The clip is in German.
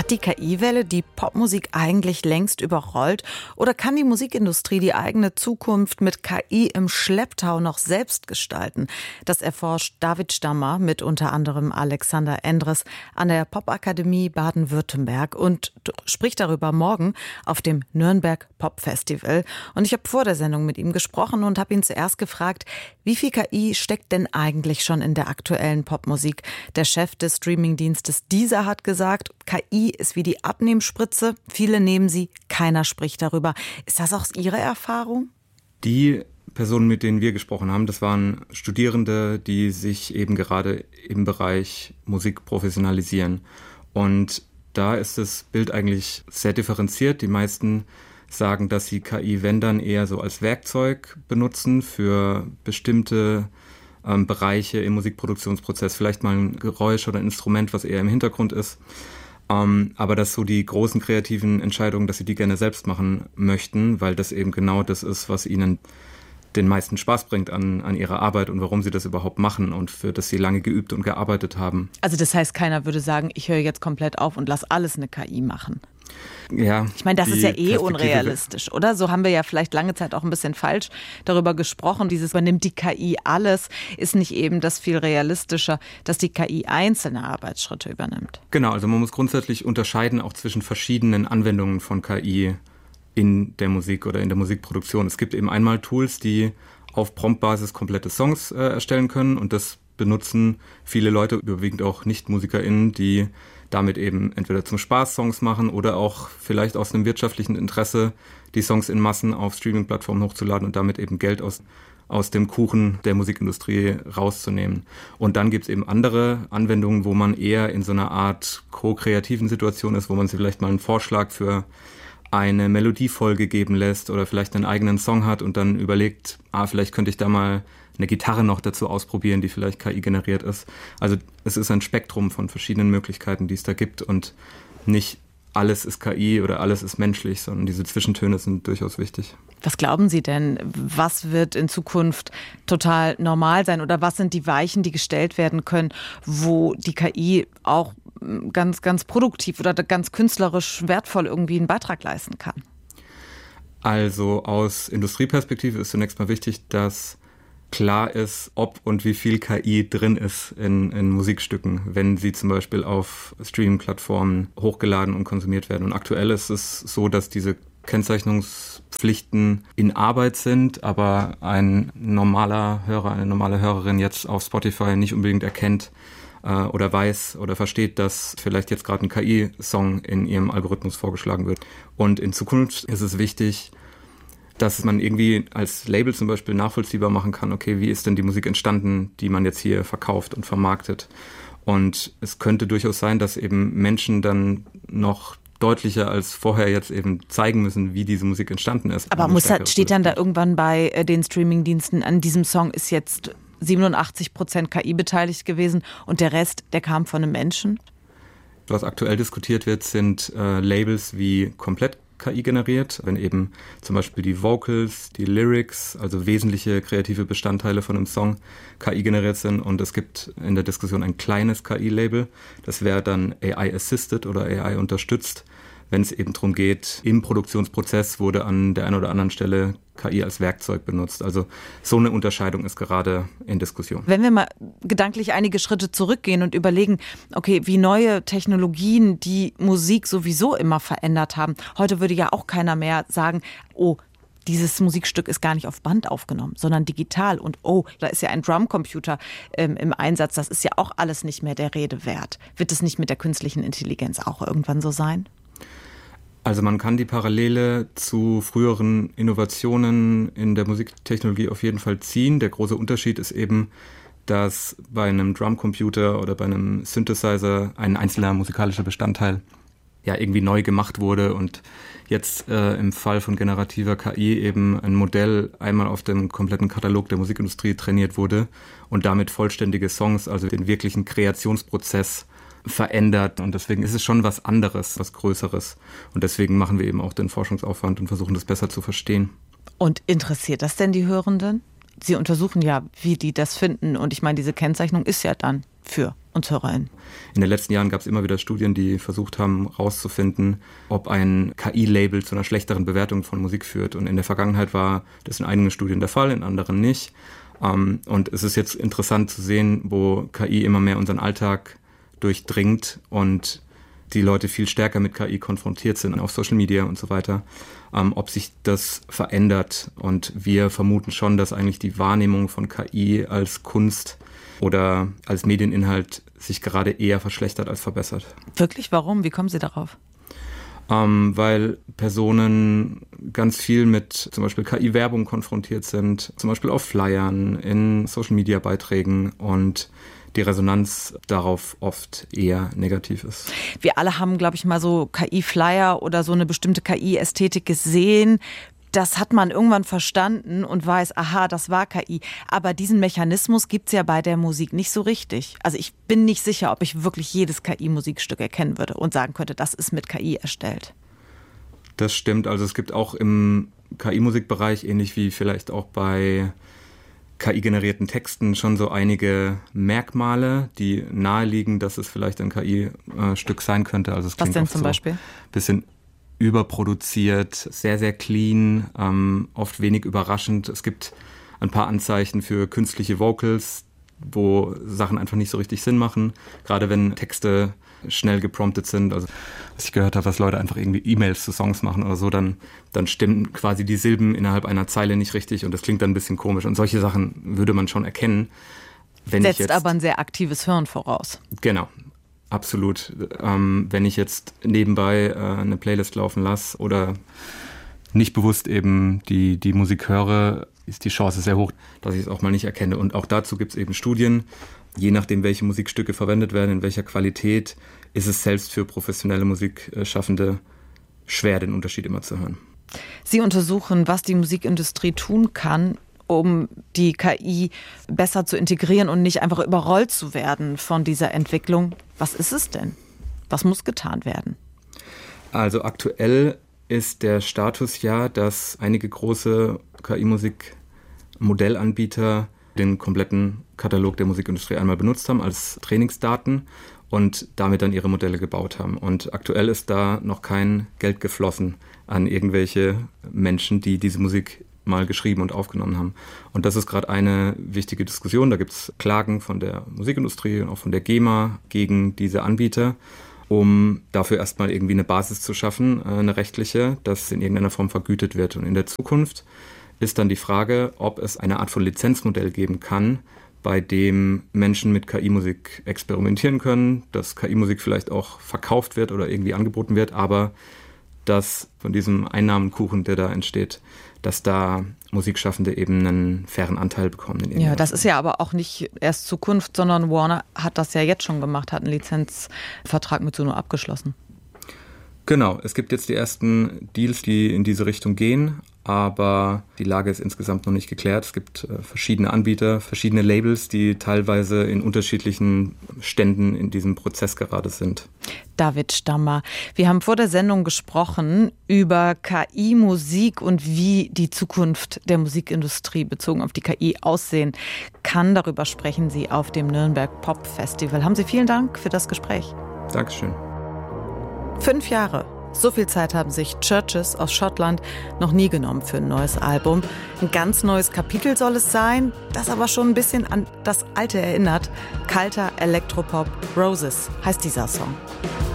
Hat die KI-Welle die Popmusik eigentlich längst überrollt? Oder kann die Musikindustrie die eigene Zukunft mit KI im Schlepptau noch selbst gestalten? Das erforscht David Stammer mit unter anderem Alexander Endres an der Popakademie Baden-Württemberg und spricht darüber morgen auf dem Nürnberg Pop Festival. Und ich habe vor der Sendung mit ihm gesprochen und habe ihn zuerst gefragt, wie viel KI steckt denn eigentlich schon in der aktuellen Popmusik? Der Chef des Streamingdienstes Deezer hat gesagt, KI ist wie die Abnehmspritze. Viele nehmen sie, keiner spricht darüber. Ist das auch Ihre Erfahrung? Die Personen, mit denen wir gesprochen haben, das waren Studierende, die sich eben gerade im Bereich Musik professionalisieren. Und da ist das Bild eigentlich sehr differenziert. Die meisten sagen, dass sie KI, wenn dann, eher so als Werkzeug benutzen für bestimmte Bereiche im Musikproduktionsprozess. Vielleicht mal ein Geräusch oder ein Instrument, was eher im Hintergrund ist. Aber dass so die großen kreativen Entscheidungen, dass sie die gerne selbst machen möchten, weil das eben genau das ist, was ihnen den meisten Spaß bringt an ihrer Arbeit und warum sie das überhaupt machen und für das sie lange geübt und gearbeitet haben. Also das heißt, keiner würde sagen, ich höre jetzt komplett auf und lasse alles eine KI machen. Ja, ich meine, das ist ja unrealistisch, oder? So haben wir ja vielleicht lange Zeit auch ein bisschen falsch darüber gesprochen. Dieses übernimmt die KI alles, ist nicht eben das viel realistischer, dass die KI einzelne Arbeitsschritte übernimmt. Genau, also man muss grundsätzlich unterscheiden auch zwischen verschiedenen Anwendungen von KI in der Musik oder in der Musikproduktion. Es gibt eben einmal Tools, die auf Promptbasis komplette Songs erstellen können und das benutzen viele Leute, überwiegend auch NichtmusikerInnen, die damit eben entweder zum Spaß Songs machen oder auch vielleicht aus einem wirtschaftlichen Interesse die Songs in Massen auf Streaming-Plattformen hochzuladen und damit eben Geld aus dem Kuchen der Musikindustrie rauszunehmen. Und dann gibt's eben andere Anwendungen, wo man eher in so einer Art ko-kreativen Situation ist, wo man sich vielleicht mal einen Vorschlag für eine Melodiefolge geben lässt oder vielleicht einen eigenen Song hat und dann überlegt, vielleicht könnte ich da mal eine Gitarre noch dazu ausprobieren, die vielleicht KI generiert ist. Also es ist ein Spektrum von verschiedenen Möglichkeiten, die es da gibt und nicht alles ist KI oder alles ist menschlich, sondern diese Zwischentöne sind durchaus wichtig. Was glauben Sie denn, was wird in Zukunft total normal sein oder was sind die Weichen, die gestellt werden können, wo die KI auch ganz, ganz produktiv oder ganz künstlerisch wertvoll irgendwie einen Beitrag leisten kann? Also aus Industrieperspektive ist zunächst mal wichtig, dass klar ist, ob und wie viel KI drin ist in Musikstücken, wenn sie zum Beispiel auf Streaming-Plattformen hochgeladen und konsumiert werden. Und aktuell ist es so, dass diese Kennzeichnungspflichten in Arbeit sind, aber ein normaler Hörer, eine normale Hörerin jetzt auf Spotify nicht unbedingt erkennt oder weiß oder versteht, dass vielleicht jetzt gerade ein KI-Song in ihrem Algorithmus vorgeschlagen wird. Und in Zukunft ist es wichtig, dass man irgendwie als Label zum Beispiel nachvollziehbar machen kann, okay, wie ist denn die Musik entstanden, die man jetzt hier verkauft und vermarktet. Und es könnte durchaus sein, dass eben Menschen dann noch deutlicher als vorher jetzt eben zeigen müssen, wie diese Musik entstanden ist. Aber steht dann da irgendwann bei den Streamingdiensten, an diesem Song ist jetzt 87% KI beteiligt gewesen und der Rest, der kam von einem Menschen? Was aktuell diskutiert wird, sind Labels wie komplett KI generiert, wenn eben zum Beispiel die Vocals, die Lyrics, also wesentliche kreative Bestandteile von einem Song KI generiert sind und es gibt in der Diskussion ein kleines KI-Label, das wäre dann AI-assisted oder AI-unterstützt, wenn es eben darum geht, im Produktionsprozess wurde an der einen oder anderen Stelle KI als Werkzeug benutzt. Also so eine Unterscheidung ist gerade in Diskussion. Wenn wir mal gedanklich einige Schritte zurückgehen und überlegen, okay, wie neue Technologien die Musik sowieso immer verändert haben. Heute würde ja auch keiner mehr sagen, oh, dieses Musikstück ist gar nicht auf Band aufgenommen, sondern digital. Und oh, da ist ja ein Drumcomputer im Einsatz. Das ist ja auch alles nicht mehr der Rede wert. Wird es nicht mit der künstlichen Intelligenz auch irgendwann so sein? Also man kann die Parallele zu früheren Innovationen in der Musiktechnologie auf jeden Fall ziehen. Der große Unterschied ist eben, dass bei einem Drumcomputer oder bei einem Synthesizer ein einzelner musikalischer Bestandteil ja irgendwie neu gemacht wurde und jetzt im Fall von generativer KI eben ein Modell einmal auf dem kompletten Katalog der Musikindustrie trainiert wurde und damit vollständige Songs, also den wirklichen Kreationsprozess verändert und deswegen ist es schon was anderes, was Größeres und deswegen machen wir eben auch den Forschungsaufwand und versuchen das besser zu verstehen. Und interessiert das denn die Hörenden? Sie untersuchen ja, wie die das finden und ich meine, diese Kennzeichnung ist ja dann für und HörerInnen? In den letzten Jahren gab es immer wieder Studien, die versucht haben, rauszufinden, ob ein KI-Label zu einer schlechteren Bewertung von Musik führt. Und in der Vergangenheit war das in einigen Studien der Fall, in anderen nicht. Und es ist jetzt interessant zu sehen, wo KI immer mehr unseren Alltag durchdringt und die Leute viel stärker mit KI konfrontiert sind auf Social Media und so weiter, ob sich das verändert. Und wir vermuten schon, dass eigentlich die Wahrnehmung von KI als Kunst oder als Medieninhalt sich gerade eher verschlechtert als verbessert. Wirklich? Warum? Wie kommen Sie darauf? Weil Personen ganz viel mit zum Beispiel KI-Werbung konfrontiert sind, zum Beispiel auf Flyern, in Social-Media-Beiträgen und die Resonanz darauf oft eher negativ ist. Wir alle haben, glaube ich, mal so KI-Flyer oder so eine bestimmte KI-Ästhetik gesehen. Das hat man irgendwann verstanden und weiß, aha, das war KI. Aber diesen Mechanismus gibt es ja bei der Musik nicht so richtig. Also ich bin nicht sicher, ob ich wirklich jedes KI-Musikstück erkennen würde und sagen könnte, das ist mit KI erstellt. Das stimmt. Also es gibt auch im KI-Musikbereich, ähnlich wie vielleicht auch bei KI-generierten Texten, schon so einige Merkmale, die naheliegen, dass es vielleicht ein KI-Stück sein könnte. Also es klingt was denn oft zum Beispiel? Bisschen überproduziert, sehr, sehr clean, oft wenig überraschend. Es gibt ein paar Anzeichen für künstliche Vocals, wo Sachen einfach nicht so richtig Sinn machen. Gerade wenn Texte schnell gepromptet sind. Also was ich gehört habe, dass Leute einfach irgendwie E-Mails zu Songs machen oder so, dann stimmen quasi die Silben innerhalb einer Zeile nicht richtig und das klingt dann ein bisschen komisch. Und solche Sachen würde man schon erkennen. Setzt aber ein sehr aktives Hören voraus. Genau. Absolut. Wenn ich jetzt nebenbei eine Playlist laufen lasse oder nicht bewusst eben die Musik höre, ist die Chance sehr hoch, dass ich es auch mal nicht erkenne. Und auch dazu gibt es eben Studien. Je nachdem, welche Musikstücke verwendet werden, in welcher Qualität, ist es selbst für professionelle Musikschaffende schwer, den Unterschied immer zu hören. Sie untersuchen, was die Musikindustrie tun kann, um die KI besser zu integrieren und nicht einfach überrollt zu werden von dieser Entwicklung. Was ist es denn? Was muss getan werden? Also aktuell ist der Status ja, dass einige große KI-Musik-Modellanbieter den kompletten Katalog der Musikindustrie einmal benutzt haben als Trainingsdaten und damit dann ihre Modelle gebaut haben. Und aktuell ist da noch kein Geld geflossen an irgendwelche Menschen, die diese Musik mal geschrieben und aufgenommen haben. Und das ist gerade eine wichtige Diskussion. Da gibt es Klagen von der Musikindustrie und auch von der GEMA gegen diese Anbieter, um dafür erstmal irgendwie eine Basis zu schaffen, eine rechtliche, dass in irgendeiner Form vergütet wird. Und in der Zukunft ist dann die Frage, ob es eine Art von Lizenzmodell geben kann, bei dem Menschen mit KI-Musik experimentieren können, dass KI-Musik vielleicht auch verkauft wird oder irgendwie angeboten wird, aber dass von diesem Einnahmenkuchen, der da entsteht, dass da Musikschaffende eben einen fairen Anteil bekommen. Ja, das ist ja aber auch nicht erst Zukunft, sondern Warner hat das ja jetzt schon gemacht, hat einen Lizenzvertrag mit Suno abgeschlossen. Genau, es gibt jetzt die ersten Deals, die in diese Richtung gehen, aber die Lage ist insgesamt noch nicht geklärt. Es gibt verschiedene Anbieter, verschiedene Labels, die teilweise in unterschiedlichen Ständen in diesem Prozess gerade sind. David Stammer, wir haben vor der Sendung gesprochen über KI-Musik und wie die Zukunft der Musikindustrie bezogen auf die KI aussehen kann. Darüber sprechen Sie auf dem Nürnberg Pop Festival. Haben Sie vielen Dank für das Gespräch. Dankeschön. 5 Jahre. So viel Zeit haben sich Chvrches aus Schottland noch nie genommen für ein neues Album. Ein ganz neues Kapitel soll es sein, das aber schon ein bisschen an das Alte erinnert. Kalter Elektropop, Roses heißt dieser Song.